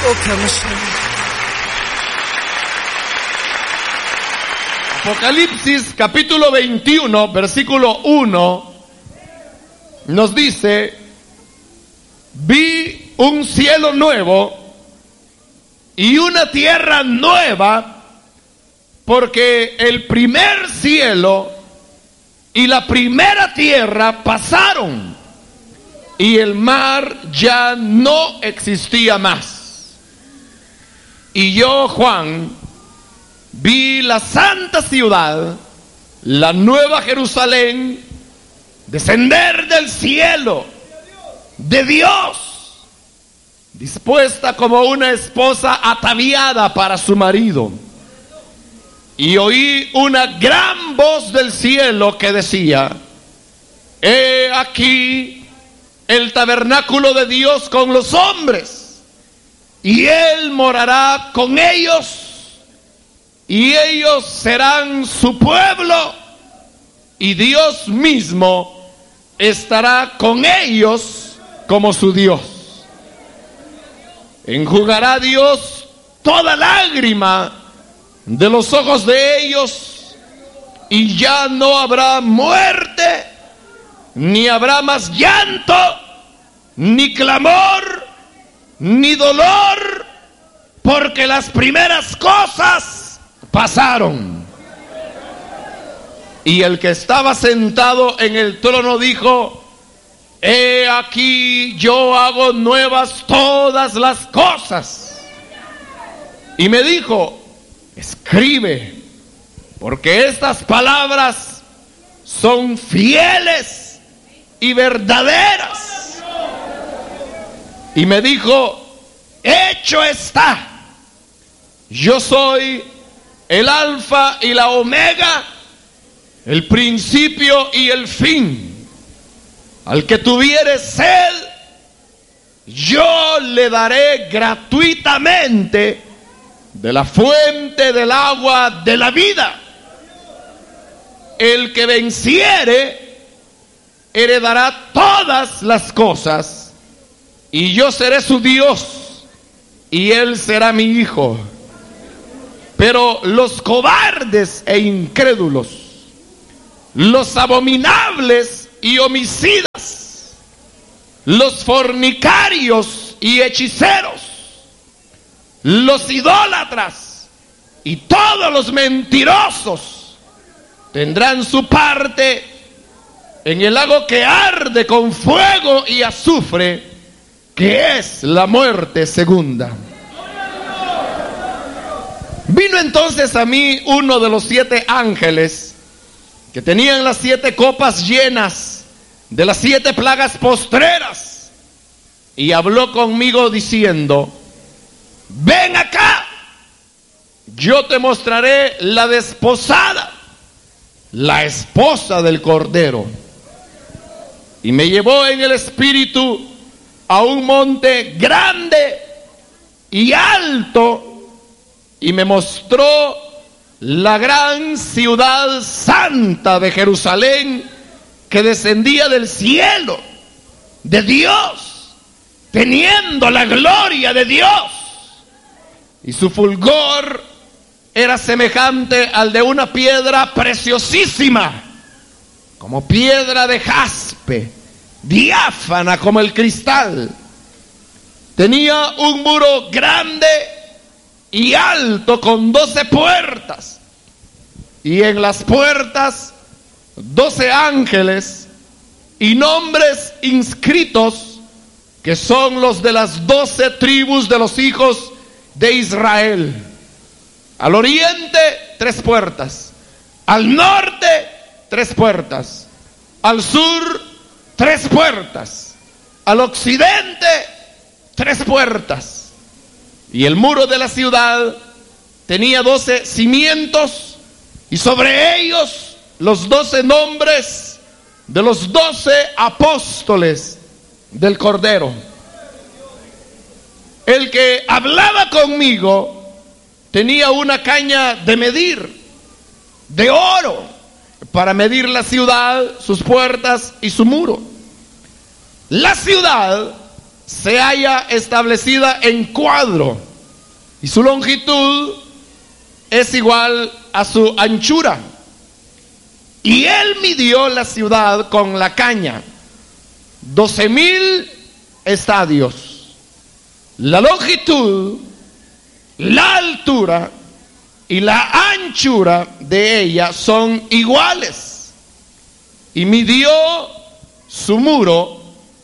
Apocalipsis capítulo 21, versículo 1, nos dice: vi un cielo nuevo y una tierra nueva, porque el primer cielo y la primera tierra pasaron, y el mar ya no existía más. Y yo, Juan, vi la santa ciudad, la nueva Jerusalén, descender del cielo de Dios, dispuesta como una esposa ataviada para su marido. Y oí una gran voz del cielo que decía: he aquí el tabernáculo de Dios con los hombres, y Él morará con ellos, y ellos serán su pueblo, y Dios mismo estará con ellos como su Dios. Enjugará Dios toda lágrima de los ojos de ellos, y ya no habrá muerte, ni habrá más llanto, ni clamor, ni dolor, porque las primeras cosas pasaron. Y el que estaba sentado en el trono dijo: he aquí yo hago nuevas todas las cosas. Y me dijo: escribe, porque estas palabras son fieles y verdaderas. Y me dijo: hecho está. Yo soy el alfa y la omega, el principio y el fin. Al que tuviere sed, yo le daré gratuitamente de la fuente del agua de la vida. El que venciere heredará todas las cosas, y yo seré su Dios, y él será mi hijo. Pero los cobardes e incrédulos, los abominables y homicidas, los fornicarios y hechiceros, los idólatras y todos los mentirosos tendrán su parte en el lago que arde con fuego y azufre, que es la muerte segunda. Vino entonces a mí uno de los 7 ángeles que tenían las 7 copas llenas de las 7 plagas postreras, y habló conmigo diciendo: ven acá, yo te mostraré la desposada, la esposa del Cordero. Y me llevó en el espíritu a un monte grande y alto, y me mostró la gran ciudad santa de Jerusalén, que descendía del cielo de Dios, teniendo la gloria de Dios. Y su fulgor era semejante al de una piedra preciosísima, como piedra de jaspe, diáfana como el cristal. Tenía un muro grande y alto con 12 puertas, y en las puertas 12 ángeles y nombres inscritos, que son los de las 12 tribus de los hijos de Israel. Al oriente 3 puertas, al norte 3 puertas, al sur 3 puertas, al occidente 3 puertas. Y el muro de la ciudad tenía 12 cimientos, y sobre ellos los 12 nombres de los 12 apóstoles del Cordero. El que hablaba conmigo tenía una caña de medir de oro para medir la ciudad, sus puertas y su muro. La ciudad se halla establecida en cuadro y su longitud es igual a su anchura. Y él midió la ciudad con la caña, 12,000 estadios. La longitud, la altura y la anchura de ella son iguales. Y midió su muro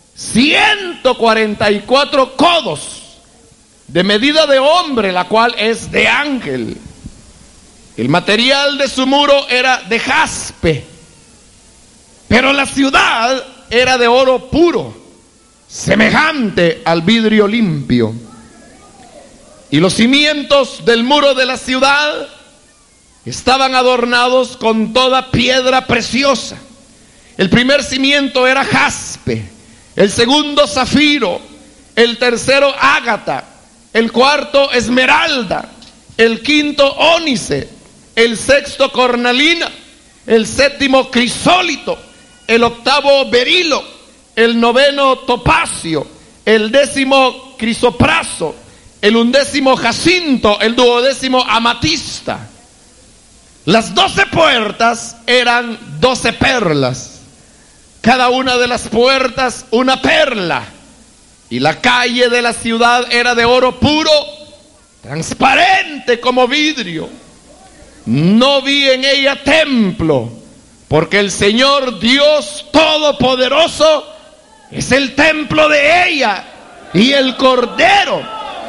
144 codos de medida de hombre, la cual es de ángel. El material de su muro era de jaspe, pero la ciudad era de oro puro, semejante al vidrio limpio. Y los cimientos del muro de la ciudad estaban adornados con toda piedra preciosa. El primer cimiento era jaspe, el segundo zafiro, el tercero ágata, el cuarto esmeralda, el quinto ónice, el sexto cornalina, el séptimo crisólito, el octavo berilo, el noveno topacio, el décimo crisopraso, el undécimo jacinto, el duodécimo amatista. Las 12 puertas eran 12 perlas, cada una de las puertas una perla, y la calle de la ciudad era de oro puro, transparente como vidrio. No vi en ella templo, porque el Señor Dios Todopoderoso es el templo de ella y el Cordero.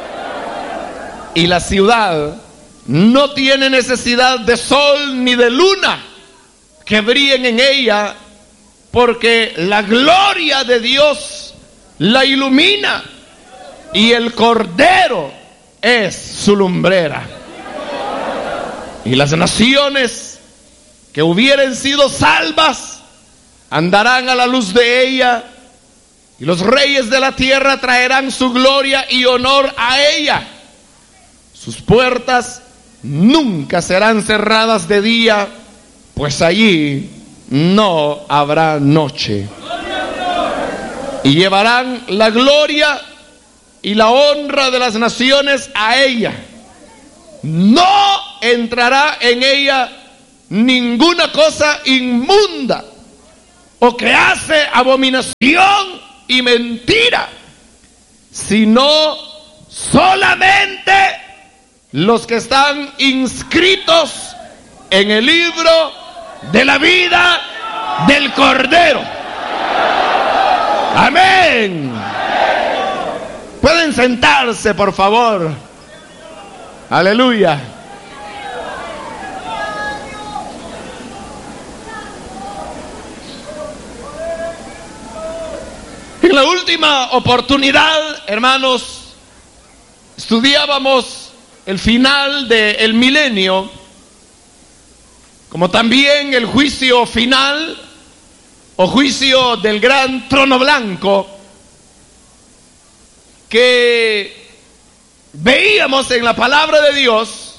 Y la ciudad no tiene necesidad de sol ni de luna que brillen en ella, porque la gloria de Dios la ilumina y el Cordero es su lumbrera. Y las naciones que hubieren sido salvas andarán a la luz de ella, y los reyes de la tierra traerán su gloria y honor a ella. Sus puertas nunca serán cerradas de día, pues allí no habrá noche. Y llevarán la gloria y la honra de las naciones a ella. No entrará en ella ninguna cosa inmunda o que hace abominación y mentira, sino solamente los que están inscritos en el libro de la vida del Cordero. Amén. Pueden sentarse, por favor. Aleluya. En la última oportunidad, hermanos, estudiábamos el final del milenio, como también el juicio final o juicio del gran trono blanco, que veíamos en la palabra de Dios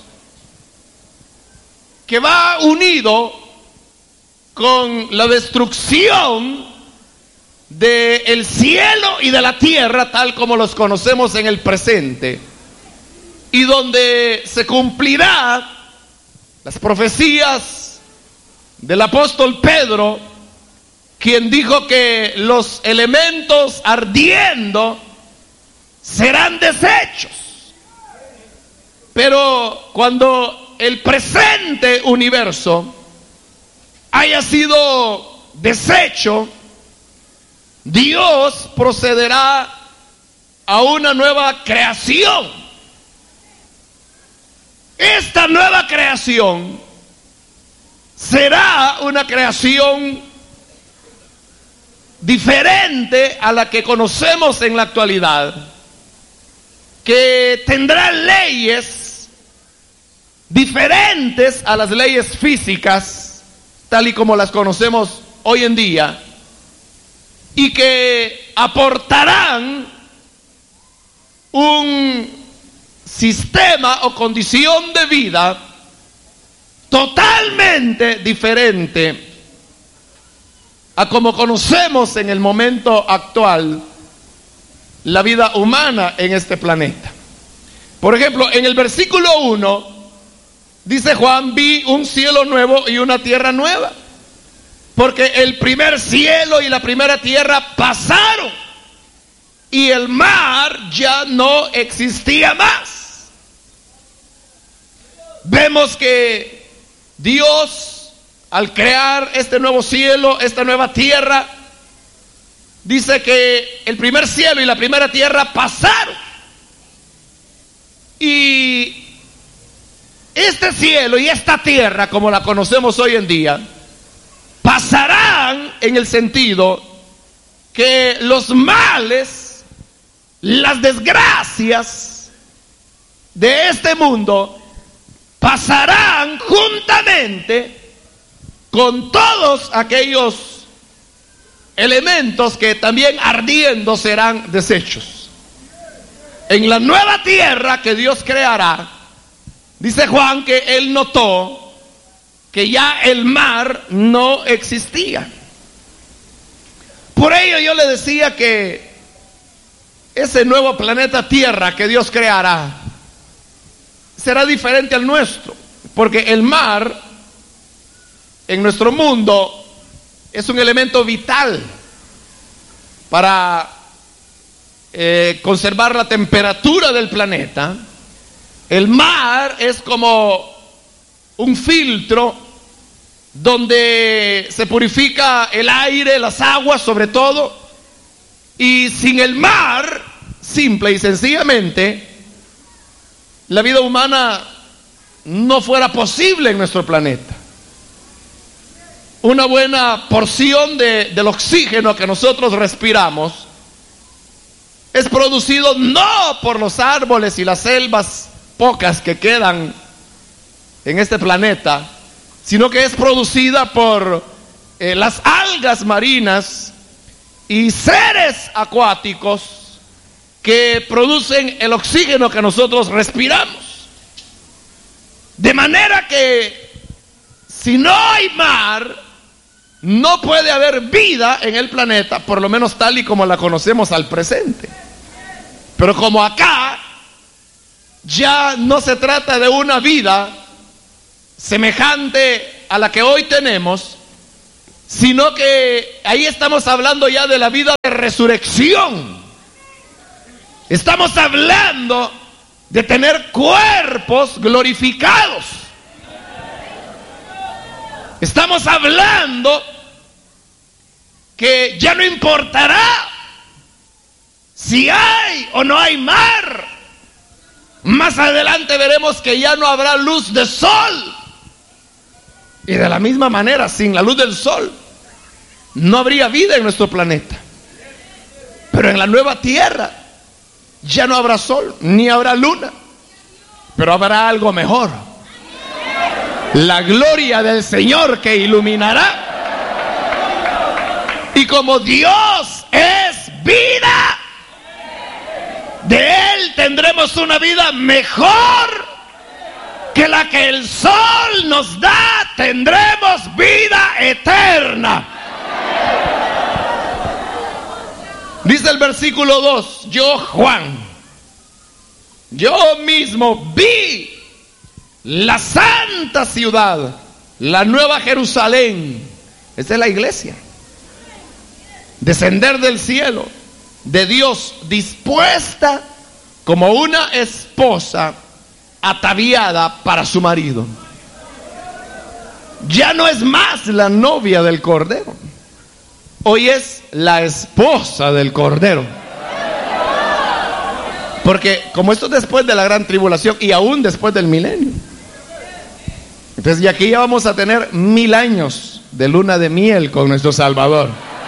que va unido con la destrucción del cielo y de la tierra tal como los conocemos en el presente, y donde se cumplirá las profecías del apóstol Pedro, quien dijo que los elementos ardiendo serán deshechos. Pero cuando el presente universo haya sido deshecho, Dios procederá a una nueva creación. Esta nueva creación será una creación diferente a la que conocemos en la actualidad, que tendrá leyes diferentes a las leyes físicas, tal y como las conocemos hoy en día, y que aportarán un sistema o condición de vida totalmente diferente a como conocemos en el momento actual, la vida humana en este planeta. Por ejemplo, en el versículo 1 dice Juan: vi un cielo nuevo y una tierra nueva, porque el primer cielo y la primera tierra pasaron y el mar ya no existía más. Vemos que Dios, al crear este nuevo cielo, esta nueva tierra, dice que el primer cielo y la primera tierra pasaron. Y este cielo y esta tierra, como la conocemos hoy en día, pasarán en el sentido que los males, las desgracias de este mundo pasarán juntamente con todos aquellos elementos que también ardiendo serán deshechos. En la nueva tierra que Dios creará, dice Juan que él notó que ya el mar no existía. Por ello yo le decía que ese nuevo planeta Tierra que Dios creará será diferente al nuestro, porque el mar en nuestro mundo es un elemento vital para conservar la temperatura del planeta. El mar es como un filtro donde se purifica el aire, las aguas sobre todo, y sin el mar, simple y sencillamente, la vida humana no fuera posible en nuestro planeta. Una buena porción del oxígeno que nosotros respiramos es producido no por los árboles y las selvas pocas que quedan en este planeta, sino que es producida por las algas marinas y seres acuáticos que producen el oxígeno que nosotros respiramos. De manera que si no hay mar, no puede haber vida en el planeta, por lo menos tal y como la conocemos al presente. Pero como acá ya no se trata de una vida semejante a la que hoy tenemos, sino que ahí estamos hablando ya de la vida de resurrección. Estamos hablando de tener cuerpos glorificados. Estamos hablando que ya no importará si hay o no hay mar. Más adelante veremos que ya no habrá luz de sol. Y de la misma manera, sin la luz del sol, no habría vida en nuestro planeta. Pero en la nueva tierra ya no habrá sol, ni habrá luna. Pero habrá algo mejor: la gloria del Señor que iluminará. Y como Dios es vida, de Él tendremos una vida mejor que la que el sol nos da. Tendremos vida eterna. Dice el versículo 2: yo, Juan, yo mismo vi la santa ciudad, la nueva Jerusalén. Esa es la iglesia. Descender del cielo de Dios, dispuesta como una esposa ataviada para su marido. Ya no es más la novia del Cordero, hoy es la esposa del Cordero. Porque como esto es después de la gran tribulación y aún después del milenio, entonces y aquí ya vamos a tener 1000 años de luna de miel con nuestro Salvador.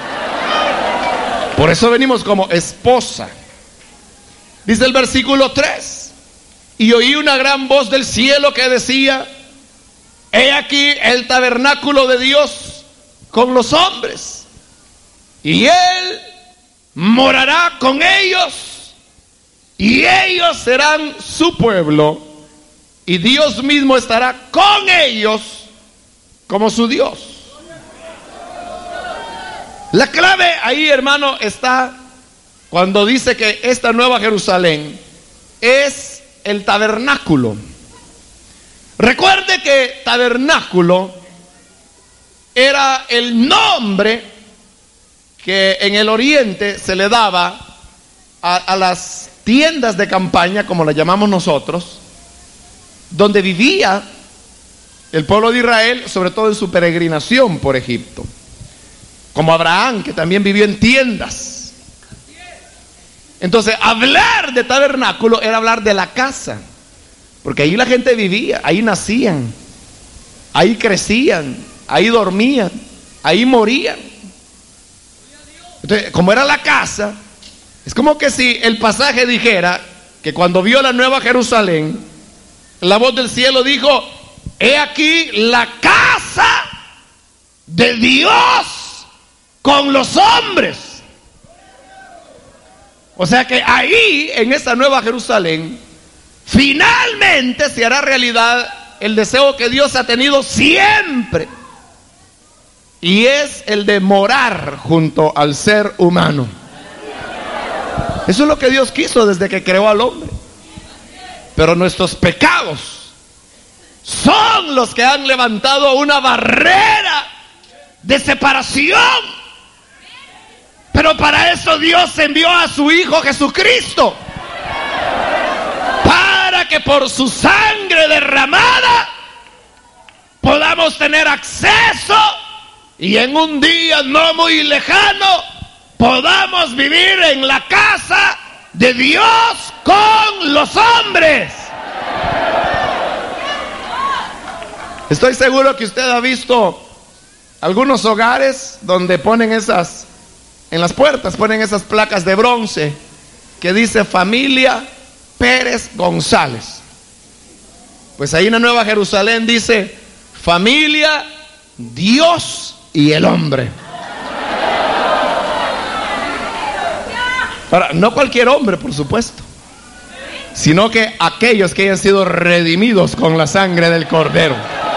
Por eso venimos como esposa. Dice el versículo 3: y oí una gran voz del cielo que decía: he aquí el tabernáculo de Dios con los hombres, y Él morará con ellos, y ellos serán su pueblo, y Dios mismo estará con ellos como su Dios. La clave ahí, hermano, está cuando dice que esta nueva Jerusalén es el tabernáculo. Recuerde que tabernáculo era el nombre que en el oriente se le daba a las tiendas de campaña, como las llamamos nosotros, donde vivía el pueblo de Israel, sobre todo en su peregrinación por Egipto. Como Abraham, que también vivió en tiendas. Entonces, hablar de tabernáculo era hablar de la casa, porque ahí la gente vivía, ahí nacían, ahí crecían, ahí dormían, ahí morían. Entonces, como era la casa, es como que si el pasaje dijera que cuando vio la nueva Jerusalén, la voz del cielo dijo: he aquí la casa de Dios con los hombres. O sea que ahí, en esa nueva Jerusalén, finalmente se hará realidad el deseo que Dios ha tenido siempre, y es el de morar junto al ser humano. Eso es lo que Dios quiso desde que creó al hombre. Pero nuestros pecados son los que han levantado una barrera de separación. Pero para eso Dios envió a su Hijo Jesucristo, para que por su sangre derramada podamos tener acceso, y en un día no muy lejano podamos vivir en la casa de Dios con los hombres. Estoy seguro que usted ha visto algunos hogares donde ponen en las puertas ponen esas placas de bronce que dice familia Pérez González. Pues ahí en la Nueva Jerusalén dice familia Dios y el hombre. Ahora, no cualquier hombre, por supuesto, sino que aquellos que hayan sido redimidos con la sangre del Cordero.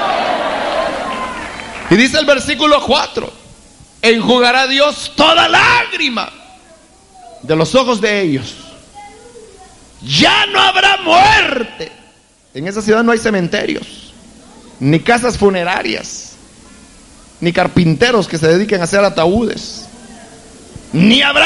Y dice el versículo 4: enjugará Dios toda lágrima de los ojos de ellos. Ya no habrá muerte. En esa ciudad no hay cementerios, ni casas funerarias, ni carpinteros que se dediquen a hacer ataúdes, ni habrá